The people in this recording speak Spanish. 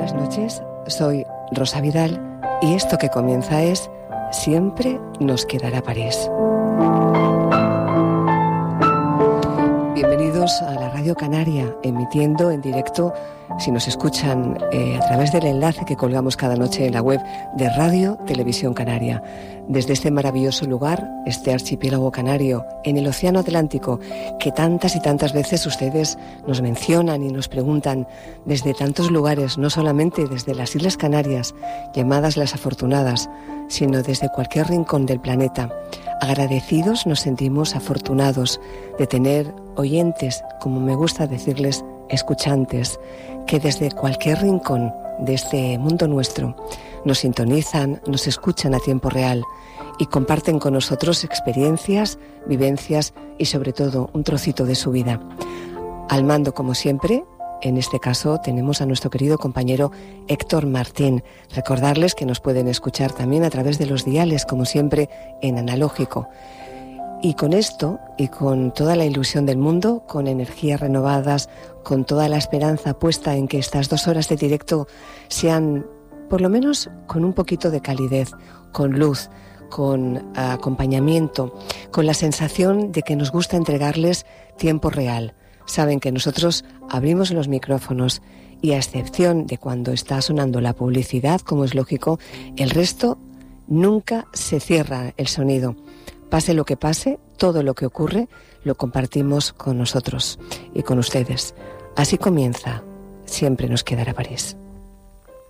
buenas noches, soy Rosa Vidal y esto que comienza es Siempre nos quedará París. Bienvenidos a la Radio Canaria, emitiendo en directo, si nos escuchan a través del enlace que colgamos cada noche en la web de Radio Televisión Canaria. Desde este maravilloso lugar, este archipiélago canario, en el Océano Atlántico, que tantas y tantas veces ustedes nos mencionan y nos preguntan desde tantos lugares, no solamente desde las Islas Canarias, llamadas las afortunadas, sino desde cualquier rincón del planeta. Agradecidos nos sentimos, afortunados de tener oyentes, como me gusta decirles, escuchantes, que desde cualquier rincón de este mundo nuestro nos sintonizan, nos escuchan a tiempo real y comparten con nosotros experiencias, vivencias y sobre todo un trocito de su vida. Al mando, como siempre, en este caso tenemos a nuestro querido compañero Héctor Martín. Recordarles que nos pueden escuchar también a través de los diales, como siempre, en analógico. Y con esto, y con toda la ilusión del mundo, con energías renovadas, con toda la esperanza puesta en que estas 2 horas de directo sean, por lo menos, con un poquito de calidez, con luz, con acompañamiento, con la sensación de que nos gusta entregarles tiempo real. Saben que nosotros abrimos los micrófonos y a excepción de cuando está sonando la publicidad, como es lógico, el resto nunca se cierra el sonido. Pase lo que pase, todo lo que ocurre lo compartimos con nosotros y con ustedes. Así comienza Siempre nos quedará París.